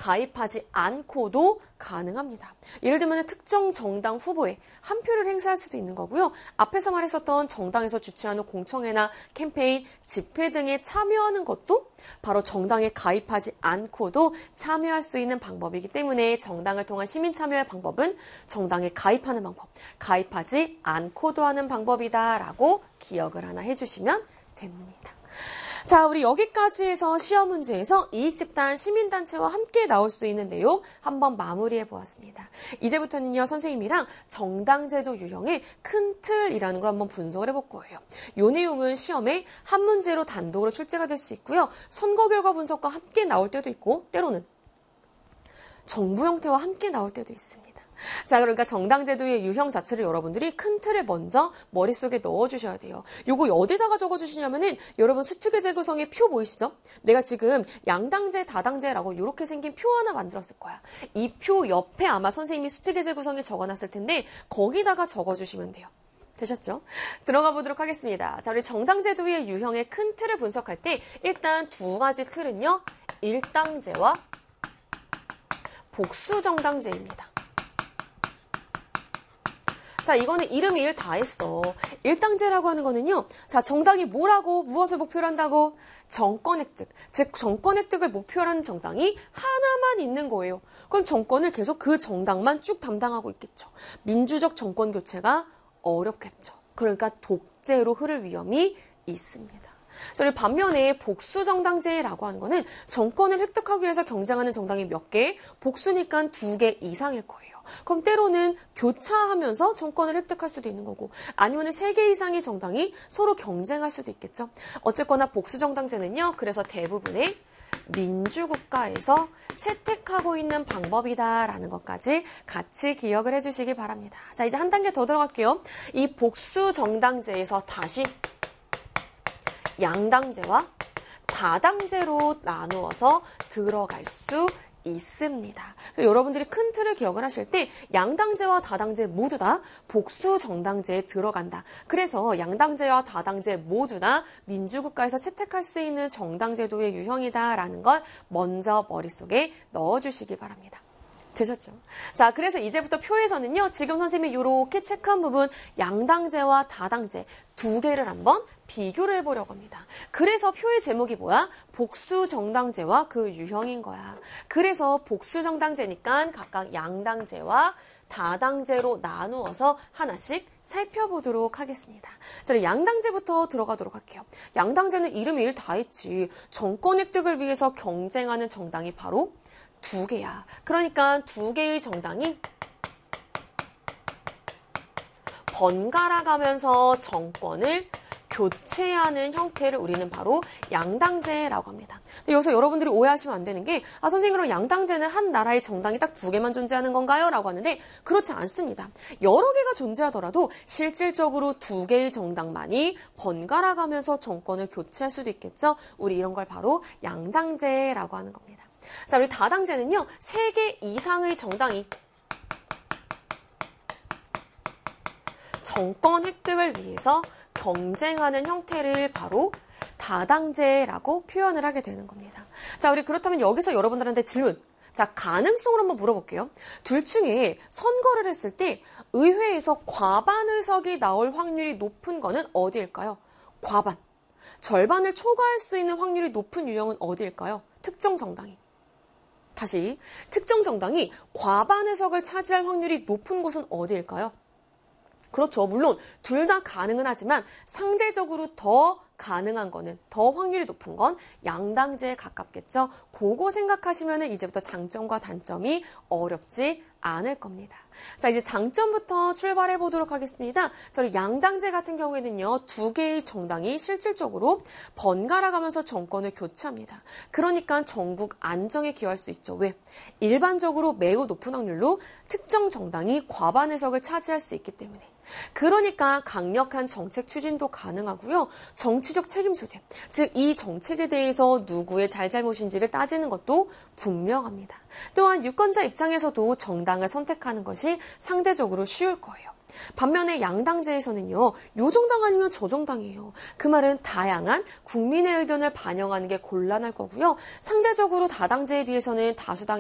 가입하지 않고도 가능합니다. 예를 들면 특정 정당 후보에 한 표를 행사할 수도 있는 거고요. 앞에서 말했었던 정당에서 주최하는 공청회나 캠페인, 집회 등에 참여하는 것도 바로 정당에 가입하지 않고도 참여할 수 있는 방법이기 때문에 정당을 통한 시민 참여의 방법은 정당에 가입하는 방법, 가입하지 않고도 하는 방법이다라고 기억을 하나 해주시면 됩니다. 자, 우리 여기까지 해서 시험 문제에서 이익집단 시민단체와 함께 나올 수 있는 내용 한번 마무리해 보았습니다. 이제부터는요, 선생님이랑 정당제도 유형의 큰 틀이라는 걸 한번 분석을 해볼 거예요. 이 내용은 시험에 한 문제로 단독으로 출제가 될 수 있고요. 선거 결과 분석과 함께 나올 때도 있고, 때로는 정부 형태와 함께 나올 때도 있습니다. 자, 그러니까 정당제도의 유형 자체를 여러분들이 큰 틀을 먼저 머릿속에 넣어주셔야 돼요. 요거 어디다가 적어주시냐면은 여러분 수특외제 구성의 표 보이시죠? 내가 지금 양당제, 다당제라고 이렇게 생긴 표 하나 만들었을 거야. 이 표 옆에 아마 선생님이 수특외제 구성에 적어놨을 텐데 거기다가 적어주시면 돼요. 되셨죠? 들어가 보도록 하겠습니다. 자, 우리 정당제도의 유형의 큰 틀을 분석할 때 일단 두 가지 틀은요. 일당제와 복수정당제입니다. 자, 이거는 이름이 일 다 했어. 일당제라고 하는 거는요. 자, 정당이 뭐라고 무엇을 목표로 한다고? 정권 획득. 즉 정권 획득을 목표로 하는 정당이 하나만 있는 거예요. 그럼 정권을 계속 그 정당만 쭉 담당하고 있겠죠. 민주적 정권 교체가 어렵겠죠. 그러니까 독재로 흐를 위험이 있습니다. 그리고 반면에 복수정당제라고 하는 거는 정권을 획득하기 위해서 경쟁하는 정당이 몇 개? 복수니까 2개 이상일 거예요. 그럼 때로는 교차하면서 정권을 획득할 수도 있는 거고 아니면 3개 이상의 정당이 서로 경쟁할 수도 있겠죠. 어쨌거나 복수정당제는요. 그래서 대부분의 민주국가에서 채택하고 있는 방법이다라는 것까지 같이 기억을 해주시기 바랍니다. 자, 이제 한 단계 더 들어갈게요. 이 복수정당제에서 다시 양당제와 다당제로 나누어서 들어갈 수 있습니다. 여러분들이 큰 틀을 기억을 하실 때 양당제와 다당제 모두 다 복수정당제에 들어간다. 그래서 양당제와 다당제 모두 다 민주국가에서 채택할 수 있는 정당제도의 유형이다라는 걸 먼저 머릿속에 넣어주시기 바랍니다. 되셨죠? 자, 그래서 이제부터 표에서는요. 지금 선생님이 이렇게 체크한 부분 양당제와 다당제 2개를 한번 비교를 해보려고 합니다. 그래서 표의 제목이 뭐야? 복수정당제와 그 유형인 거야. 그래서 복수정당제니까 각각 양당제와 다당제로 나누어서 하나씩 살펴보도록 하겠습니다. 자, 양당제부터 들어가도록 할게요. 양당제는 이름이 일 다 했지. 정권 획득을 위해서 경쟁하는 정당이 바로 2개야. 그러니까 2개의 정당이 번갈아 가면서 정권을 교체하는 형태를 우리는 바로 양당제라고 합니다. 근데 여기서 여러분들이 오해하시면 안 되는 게 선생님 그럼 양당제는 한 나라의 정당이 딱 2개만 존재하는 건가요? 라고 하는데 그렇지 않습니다. 여러 개가 존재하더라도 실질적으로 2개의 정당만이 번갈아 가면서 정권을 교체할 수도 있겠죠. 우리 이런 걸 바로 양당제라고 하는 겁니다. 자, 우리 다당제는요. 3개 이상의 정당이 정권 획득을 위해서 경쟁하는 형태를 바로 다당제라고 표현을 하게 되는 겁니다. 자, 우리 그렇다면 여기서 여러분들한테 질문. 자, 가능성을 한번 물어볼게요. 둘 중에 선거를 했을 때 의회에서 과반 의석이 나올 확률이 높은 거는 어디일까요? 과반. 절반을 초과할 수 있는 확률이 높은 유형은 어디일까요? 특정 정당이. 다시, 특정 정당이 과반 의석을 차지할 확률이 높은 곳은 어디일까요? 그렇죠. 물론 둘 다 가능은 하지만 상대적으로 더 가능한 거는 더 확률이 높은 건 양당제에 가깝겠죠. 그거 생각하시면 이제부터 장점과 단점이 어렵지 않을 겁니다. 자, 이제 장점부터 출발해 보도록 하겠습니다. 저희 양당제 같은 경우에는요. 2개의 정당이 실질적으로 번갈아 가면서 정권을 교체합니다. 그러니까 전국 안정에 기여할 수 있죠. 왜? 일반적으로 매우 높은 확률로 특정 정당이 과반 의석을 차지할 수 있기 때문에. 그러니까 강력한 정책 추진도 가능하고요. 정치적 책임 소재, 즉 이 정책에 대해서 누구의 잘잘못인지를 따지는 것도 분명합니다. 또한 유권자 입장에서도 정당을 선택하는 것이 상대적으로 쉬울 거예요. 반면에 양당제에서는요. 요 정당 아니면 저 정당이에요. 그 말은 다양한 국민의 의견을 반영하는 게 곤란할 거고요. 상대적으로 다당제에 비해서는 다수당